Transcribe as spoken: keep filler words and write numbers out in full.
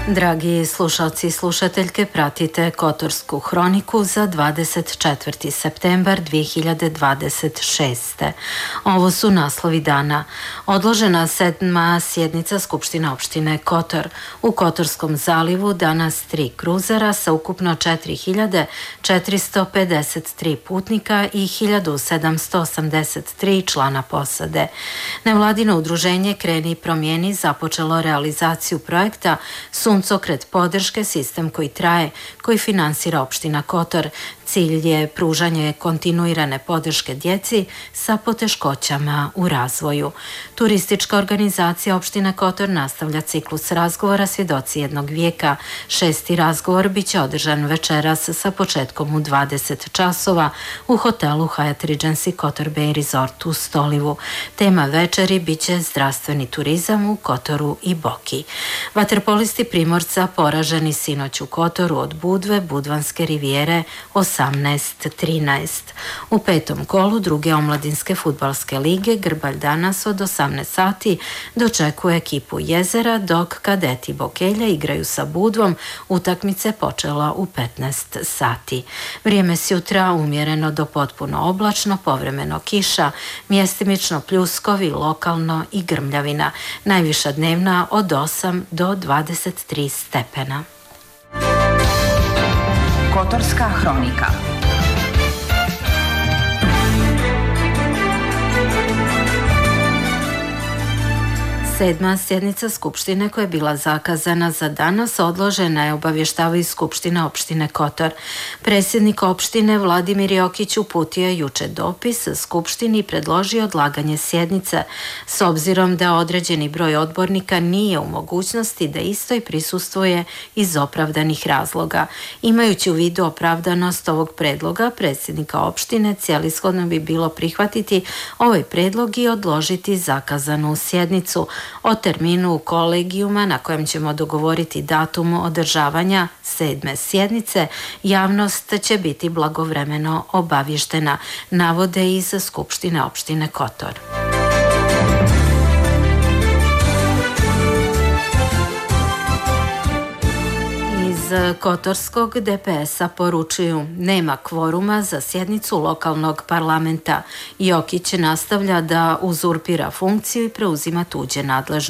Dragi slušalci i slušateljke, pratite Kotorsku hroniku za dvadeset četvrti septembar dve hiljade dvadeset šeste. Ovo su naslovi dana. Odložena sedma sjednica Skupštine opštine Kotor. U Kotorskom zalivu danas tri kruzera sa ukupno četiri hiljade četiristo pedeset tri putnika i hiljadu sedamsto osamdeset tri člana posade. Nevladino udruženje Kreni promijeni započelo realizaciju projekta Suncokret podrške, sistem koji traje, koji finansira opština Kotor. Cilj je pružanje kontinuirane podrške djeci sa poteškoćama u razvoju. Turistička organizacija opštine Kotor nastavlja ciklus razgovora Svjedoci jednog vijeka. Šesti razgovor biće održan večeras sa početkom u dvadeset časova u hotelu Hyatt Regency Kotor Bay Resort u Stolivu. Tema večeri biće zdravstveni turizam u Kotoru i Boki. Vaterpolisti Primorca poraženi sinoć u Kotoru od Budve, Budvanske rivijere osamnaest trinaest. U petom kolu druge omladinske fudbalske lige Grbalj danas od osamnaest sati dočekuje ekipu Jezera, dok kadeti Bokelja igraju sa Budvom. Utakmice počela u petnaest sati. Vrijeme s jutra umjereno do potpuno oblačno, povremeno kiša, mjestimično pljuskovi, lokalno i grmljavina. Najviša dnevna od osam do dvadeset tri stepena. Kotorska hronika. Sedma sjednica Skupštine koja je bila zakazana za danas odložena je, obavještava iz Skupštine opštine Kotor. Predsjednik opštine Vladimir Jokić uputio je juče dopis Skupštini i predložio odlaganje sjednice s obzirom da određeni broj odbornika nije u mogućnosti da istoj prisustvuje iz opravdanih razloga. Imajući u vidu opravdanost ovog predloga predsjednika opštine, cijelishodno bi bilo prihvatiti ovaj predlog i odložiti zakazanu sjednicu. O terminu kolegijuma na kojem ćemo dogovoriti datum održavanja sedme sjednice, javnost će biti blagovremeno obavještena, navode iz Skupštine opštine Kotor. Kotorskog D P S-a poručuju: nema kvoruma za sjednicu lokalnog parlamenta. Jokić nastavlja da uzurpira funkciju i preuzima tuđe nadležnosti.